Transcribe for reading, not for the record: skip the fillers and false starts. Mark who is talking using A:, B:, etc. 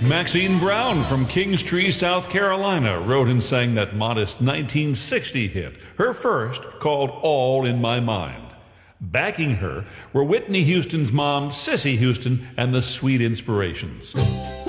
A: Maxine Brown from Kingstree, South Carolina, wrote and sang that modest 1960 hit, her first, called All in My Mind. Backing her were Whitney Houston's mom, Cissy Houston, and the Sweet Inspirations.